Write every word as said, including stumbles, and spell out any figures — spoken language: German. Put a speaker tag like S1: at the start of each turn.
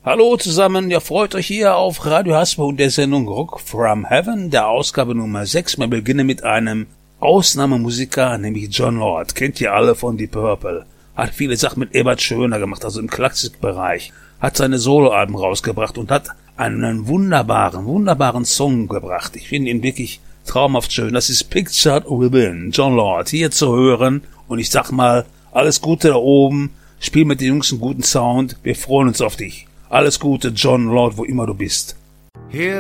S1: Hallo zusammen, ihr freut euch hier auf Radio Hasper und der Sendung Rock from Heaven, der Ausgabe Nummer sechs. Wir beginnen mit einem Ausnahmemusiker, nämlich Jon Lord. Kennt ihr alle von Deep Purple. Hat viele Sachen mit Ebert Schöner gemacht, also im Klassikbereich. Hat seine Soloalben rausgebracht und hat einen wunderbaren, wunderbaren Song gebracht. Ich finde ihn wirklich traumhaft schön. Das ist Pictured Within, Jon Lord, hier zu hören. Und ich sag mal, alles Gute da oben. Spiel mit den Jungs einen guten Sound. Wir freuen uns auf dich. Alles Gute, Jon Lord, wo immer du bist.
S2: Here